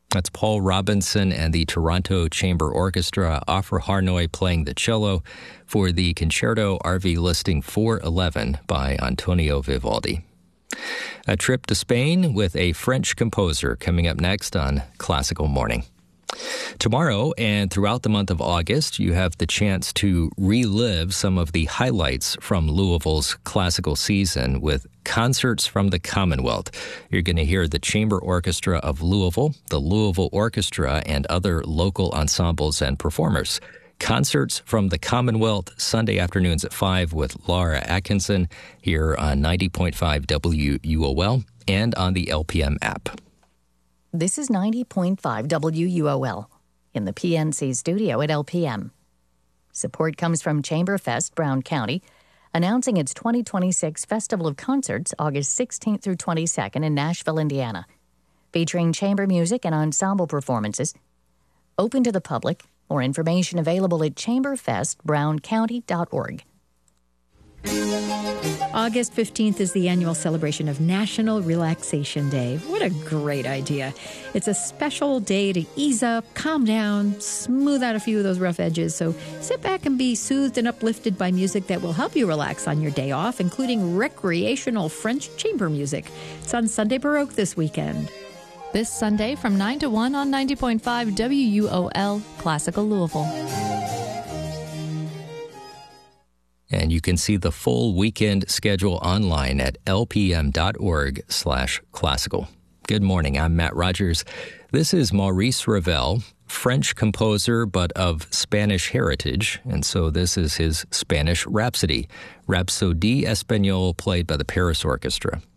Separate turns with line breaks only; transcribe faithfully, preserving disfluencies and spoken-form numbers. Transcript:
That's Paul Robinson and the Toronto Chamber Orchestra, Offer Harnoy playing the cello for the Concerto R V Listing four eleven by Antonio Vivaldi. A trip to Spain with a French composer coming up next on Classical Morning. Tomorrow and throughout the month of August, you have the chance to relive some of the highlights from Louisville's classical season with concerts from the Commonwealth. You're going to hear the Chamber Orchestra of Louisville, the Louisville Orchestra, and other local ensembles and performers. Concerts from the Commonwealth, Sunday afternoons at five with Laura Atkinson here on ninety point five W U O L and on the L P M app.
This is ninety point five W U O L in the P N C studio at L P M. Support comes from Chamberfest Brown County, announcing its twenty twenty-six Festival of Concerts August sixteenth through twenty-second in Nashville, Indiana, featuring chamber music and ensemble performances. Open to the public. More information available at chamberfest brown county dot org.
August fifteenth is the annual celebration of National Relaxation Day. What a great idea. It's a special day to ease up, calm down, smooth out a few of those rough edges. So sit back and be soothed and uplifted by music that will help you relax on your day off, including recreational French chamber music. It's on Sunday Baroque this weekend.
This Sunday from nine to one on ninety point five W U O L, Classical Louisville.
And you can see the full weekend schedule online at lpm.org slash classical. Good morning, I'm Matt Rogers. This is Maurice Ravel, French composer but of Spanish heritage, and so this is his Spanish Rhapsody, Rhapsodie Espagnole, played by the Paris Orchestra.